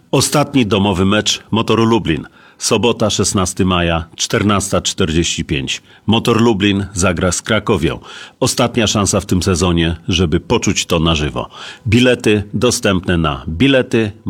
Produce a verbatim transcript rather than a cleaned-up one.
Ostatni domowy mecz Motoru Lublin. Sobota, szesnastego maja, czternasta czterdzieści pięć. Motor Lublin zagra z Krakowią. Ostatnia szansa w tym sezonie, żeby poczuć to na żywo. Bilety dostępne na bilety